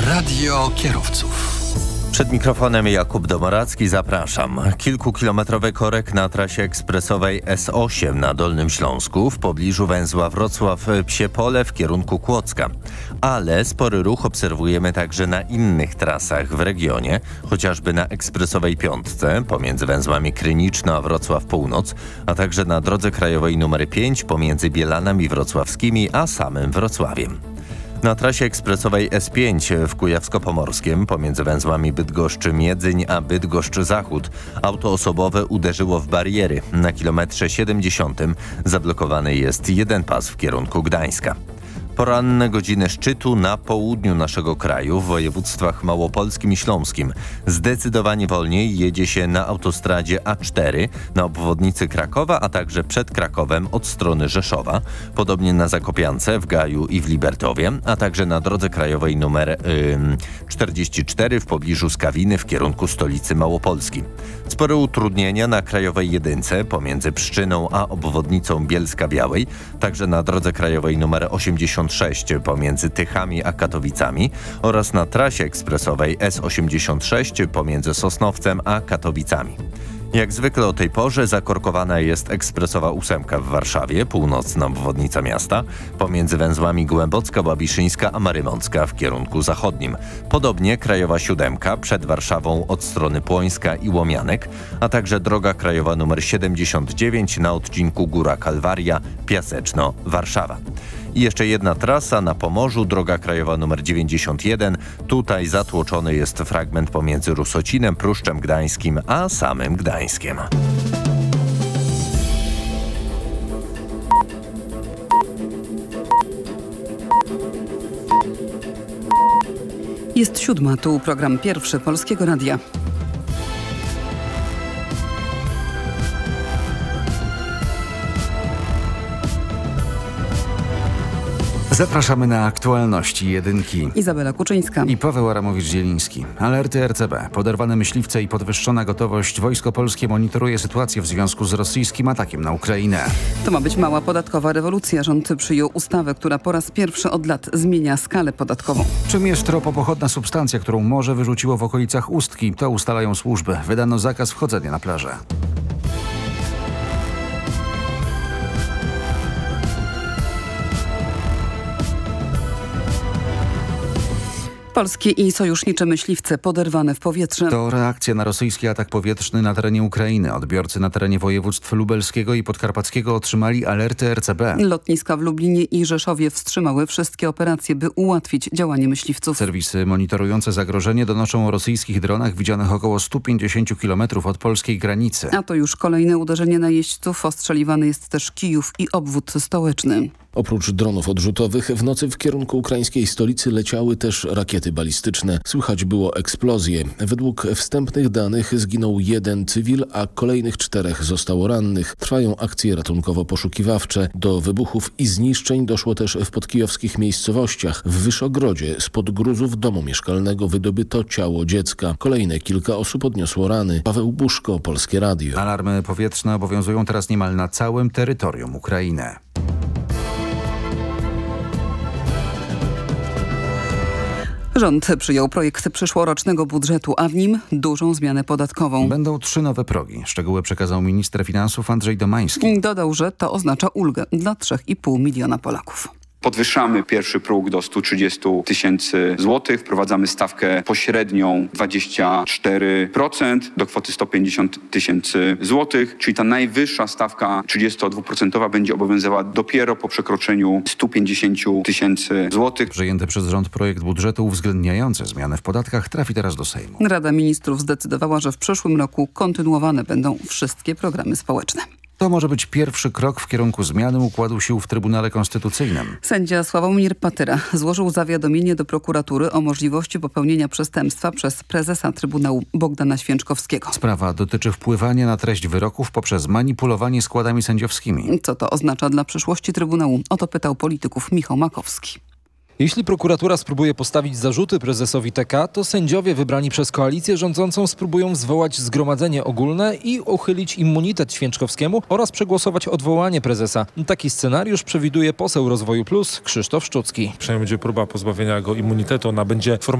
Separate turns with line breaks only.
Radio kierowców.
Przed mikrofonem Jakub Domoracki, zapraszam. Kilkukilometrowy korek na trasie ekspresowej S8 na Dolnym Śląsku w pobliżu węzła Wrocław-Psie Pole w kierunku Kłodzka. Ale spory ruch obserwujemy także na innych trasach w regionie, chociażby na ekspresowej Piątce pomiędzy węzłami Kryniczno a Wrocław Północ, a także na drodze krajowej nr 5 pomiędzy Bielanami Wrocławskimi a samym Wrocławiem. Na trasie ekspresowej S5 w Kujawsko-Pomorskiem pomiędzy węzłami Bydgoszcz-Miedzyń a Bydgoszcz-Zachód auto osobowe uderzyło w bariery. Na kilometrze 70 zablokowany jest jeden pas w kierunku Gdańska. Poranne godziny szczytu na południu naszego kraju w województwach małopolskim i śląskim. Zdecydowanie wolniej jedzie się na autostradzie A4 na obwodnicy Krakowa, a także przed Krakowem od strony Rzeszowa. Podobnie na Zakopiance, w Gaju i w Libertowie, a także na drodze krajowej nr 44 w pobliżu Skawiny w kierunku stolicy Małopolski. Spore utrudnienia na krajowej jedynce pomiędzy Pszczyną a obwodnicą Bielska-Białej, także na drodze krajowej nr 86 pomiędzy Tychami a Katowicami oraz na trasie ekspresowej S86 pomiędzy Sosnowcem a Katowicami. Jak zwykle o tej porze zakorkowana jest ekspresowa 8 w Warszawie, północna obwodnica miasta, pomiędzy węzłami Głębocka, Łabiszyńska a Marymącka w kierunku zachodnim. Podobnie krajowa 7 przed Warszawą od strony Płońska i Łomianek, a także droga krajowa nr 79 na odcinku Góra Kalwaria, Piaseczno, Warszawa. I jeszcze jedna trasa na Pomorzu, droga krajowa nr 91. Tutaj zatłoczony jest fragment pomiędzy Rusocinem, Pruszczem Gdańskim a samym Gdańskiem.
Jest 7, tu program pierwszy Polskiego Radia.
Zapraszamy na aktualności jedynki.
Izabela Kuczyńska
I Paweł Aramowicz-Zieliński. Alerty RCB, poderwane myśliwce i podwyższona gotowość. Wojsko Polskie monitoruje sytuację w związku z rosyjskim atakiem na Ukrainę.
To ma być mała podatkowa rewolucja. Rząd przyjął ustawę, która po raz pierwszy od lat zmienia skalę podatkową.
Czym jest tropopochodna substancja, którą morze wyrzuciło w okolicach Ustki? To ustalają służby. Wydano zakaz wchodzenia na plażę.
Polskie i sojusznicze myśliwce poderwane w powietrze.
To reakcja na rosyjski atak powietrzny na terenie Ukrainy. Odbiorcy na terenie województw lubelskiego i podkarpackiego otrzymali alerty RCB.
Lotniska w Lublinie i Rzeszowie wstrzymały wszystkie operacje, by ułatwić działanie myśliwców.
Serwisy monitorujące zagrożenie donoszą o rosyjskich dronach widzianych około 150 km od polskiej granicy.
A to już kolejne uderzenie najeźdźców. Ostrzeliwany jest też Kijów i obwód stołeczny.
Oprócz dronów odrzutowych w nocy w kierunku ukraińskiej stolicy leciały też rakiety balistyczne. Słychać było eksplozje. Według wstępnych danych zginął 1 cywil, a kolejnych 4 zostało rannych. Trwają akcje ratunkowo-poszukiwawcze. Do wybuchów i zniszczeń doszło też w podkijowskich miejscowościach. W Wyszogrodzie spod gruzów domu mieszkalnego wydobyto ciało dziecka. Kolejne kilka osób odniosło rany. Paweł Buszko, Polskie Radio.
Alarmy powietrzne obowiązują teraz niemal na całym terytorium Ukrainy.
Rząd przyjął projekt przyszłorocznego budżetu, a w nim dużą zmianę podatkową.
Będą 3 nowe progi. Szczegóły przekazał minister finansów Andrzej Domański.
Dodał, że to oznacza ulgę dla 3,5 miliona Polaków.
Podwyższamy pierwszy próg do 130 000 złotych. Wprowadzamy stawkę pośrednią 24% do kwoty 150 000 złotych, czyli ta najwyższa stawka 32% będzie obowiązywała dopiero po przekroczeniu 150 000 złotych.
Przyjęty przez rząd projekt budżetu uwzględniający zmiany w podatkach trafi teraz do Sejmu.
Rada Ministrów zdecydowała, że w przyszłym roku kontynuowane będą wszystkie programy społeczne.
To może być pierwszy krok w kierunku zmiany układu sił w Trybunale Konstytucyjnym.
Sędzia Sławomir Patyra złożył zawiadomienie do prokuratury o możliwości popełnienia przestępstwa przez prezesa Trybunału Bogdana Święczkowskiego.
Sprawa dotyczy wpływania na treść wyroków poprzez manipulowanie składami sędziowskimi.
Co to oznacza dla przyszłości Trybunału? O to pytał polityków Michał Makowski.
Jeśli prokuratura spróbuje postawić zarzuty prezesowi TK, to sędziowie wybrani przez koalicję rządzącą spróbują zwołać zgromadzenie ogólne i uchylić immunitet Święczkowskiemu oraz przegłosować odwołanie prezesa. Taki scenariusz przewiduje poseł Rozwoju Plus Krzysztof Szczucki.
Przynajmniej będzie próba pozbawienia go immunitetu. Ona będzie